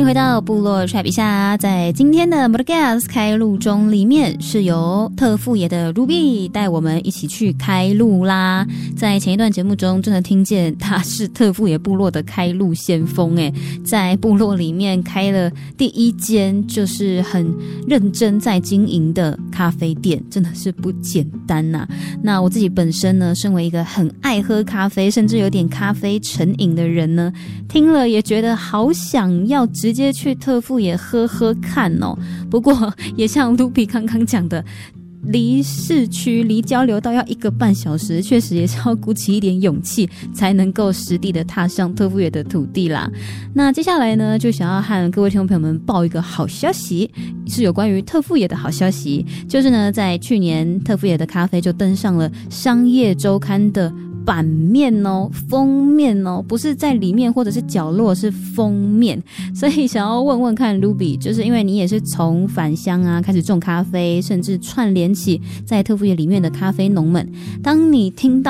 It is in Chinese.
迎回到部落 Trap 一下，在今天的 Podcast 开路中里面是由特富野的 Ruby 带我们一起去开路啦。在前一段节目中真的听见他是特富野部落的开路先锋耶，在部落里面开了第一间就是很认真在经营的咖啡店，真的是不简单啊。那我自己本身呢，身为一个很爱喝咖啡甚至有点咖啡成瘾的人呢，听了也觉得好想要直接去特富野喝喝看哦。不过也像 Ruby 刚刚讲的，离市区离交流道要1个半小时，确实也是要鼓起一点勇气才能够实地的踏上特富野的土地啦。那接下来呢，就想要和各位听众朋友们报一个好消息，是有关于特富野的好消息，就是呢，在去年特富野的咖啡就登上了商业周刊的版面哦，封面哦，不是在里面或者是角落，是封面。所以想要问问看 Ruby， 就是因为你也是从返乡啊开始种咖啡，甚至串联起在特富野里面的咖啡农们，当你听到